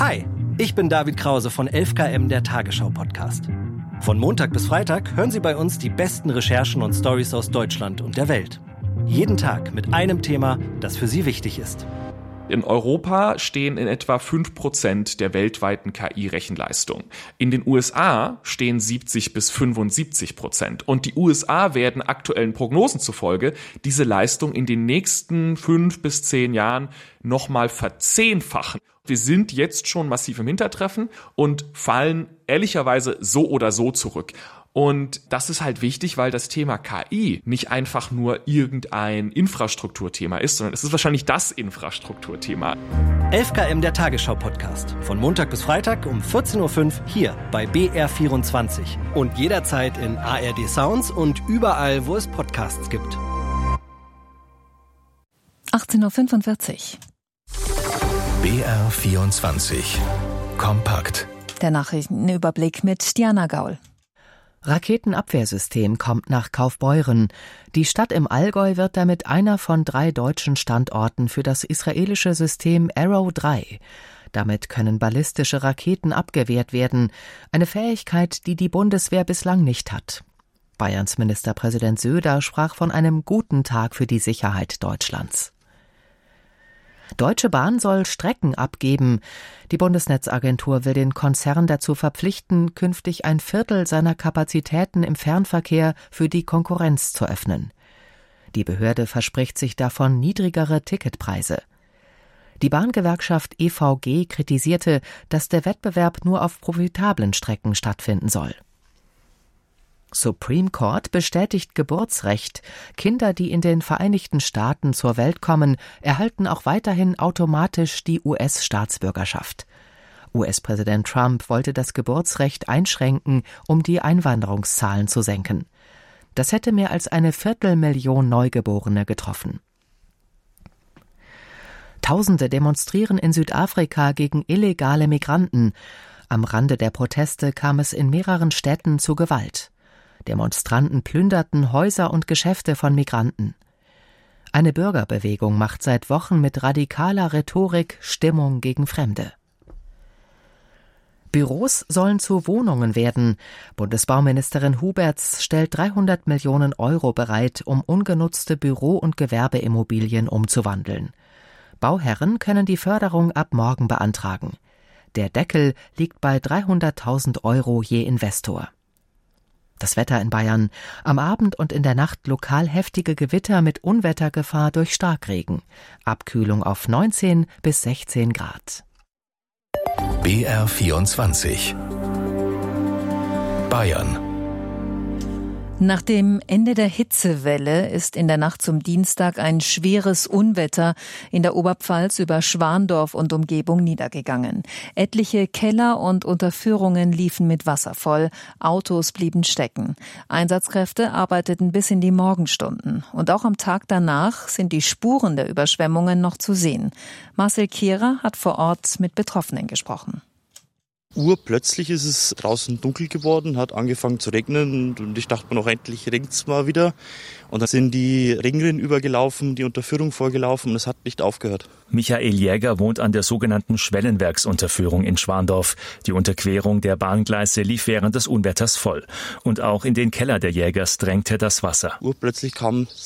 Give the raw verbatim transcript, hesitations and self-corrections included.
Hi, ich bin David Krause von elf Kilometer der Tagesschau-Podcast. Von Montag bis Freitag hören Sie bei uns die besten Recherchen und Storys aus Deutschland und der Welt. Jeden Tag mit einem Thema, das für Sie wichtig ist. In Europa stehen in etwa fünf Prozent der weltweiten K I-Rechenleistung. In den U S A stehen siebzig bis fünfundsiebzig Prozent. Und die U S A werden aktuellen Prognosen zufolge diese Leistung in den nächsten fünf bis zehn Jahren nochmal verzehnfachen. Wir sind jetzt schon massiv im Hintertreffen und fallen ehrlicherweise so oder so zurück. Und das ist halt wichtig, weil das Thema K I nicht einfach nur irgendein Infrastrukturthema ist, sondern es ist wahrscheinlich das Infrastrukturthema. elf Kilometer der Tagesschau-Podcast. Von Montag bis Freitag um vierzehn Uhr fünf hier bei B R vierundzwanzig. Und jederzeit in A R D Sounds und überall, wo es Podcasts gibt. achtzehn Uhr fünfundvierzig. B R vierundzwanzig. Kompakt. Der Nachrichtenüberblick mit Diana Gaul. Raketenabwehrsystem kommt nach Kaufbeuren. Die Stadt im Allgäu wird damit einer von drei deutschen Standorten für das israelische System Arrow drei. Damit können ballistische Raketen abgewehrt werden, eine Fähigkeit, die die Bundeswehr bislang nicht hat. Bayerns Ministerpräsident Söder sprach von einem guten Tag für die Sicherheit Deutschlands. Deutsche Bahn soll Strecken abgeben. Die Bundesnetzagentur will den Konzern dazu verpflichten, künftig ein Viertel seiner Kapazitäten im Fernverkehr für die Konkurrenz zu öffnen. Die Behörde verspricht sich davon niedrigere Ticketpreise. Die Bahngewerkschaft E V G kritisierte, dass der Wettbewerb nur auf profitablen Strecken stattfinden soll. Supreme Court bestätigt Geburtsrecht. Kinder, die in den Vereinigten Staaten zur Welt kommen, erhalten auch weiterhin automatisch die U S-Staatsbürgerschaft. U S-Präsident Trump wollte das Geburtsrecht einschränken, um die Einwanderungszahlen zu senken. Das hätte mehr als eine Viertelmillion Neugeborene getroffen. Tausende demonstrieren in Südafrika gegen illegale Migranten. Am Rande der Proteste kam es in mehreren Städten zu Gewalt. Demonstranten plünderten Häuser und Geschäfte von Migranten. Eine Bürgerbewegung macht seit Wochen mit radikaler Rhetorik Stimmung gegen Fremde. Büros sollen zu Wohnungen werden. Bundesbauministerin Huberts stellt dreihundert Millionen Euro bereit, um ungenutzte Büro- und Gewerbeimmobilien umzuwandeln. Bauherren können die Förderung ab morgen beantragen. Der Deckel liegt bei dreihunderttausend Euro je Investor. Das Wetter in Bayern. Am Abend und in der Nacht lokal heftige Gewitter mit Unwettergefahr durch Starkregen. Abkühlung auf neunzehn bis sechzehn Grad. B R vierundzwanzig. Bayern. Nach dem Ende der Hitzewelle ist in der Nacht zum Dienstag ein schweres Unwetter in der Oberpfalz über Schwandorf und Umgebung niedergegangen. Etliche Keller und Unterführungen liefen mit Wasser voll, Autos blieben stecken. Einsatzkräfte arbeiteten bis in die Morgenstunden. Und auch am Tag danach sind die Spuren der Überschwemmungen noch zu sehen. Marcel Kehrer hat vor Ort mit Betroffenen gesprochen. Urplötzlich ist es draußen dunkel geworden, hat angefangen zu regnen und ich dachte mir noch, endlich regnet's mal wieder. Und dann sind die Regenrinnen übergelaufen, die Unterführung vorgelaufen und es hat nicht aufgehört. Michael Jäger wohnt an der sogenannten Schwellenwerksunterführung in Schwandorf. Die Unterquerung der Bahngleise lief während des Unwetters voll. Und auch in den Keller der Jägers drängte das Wasser. Urplötzlich kam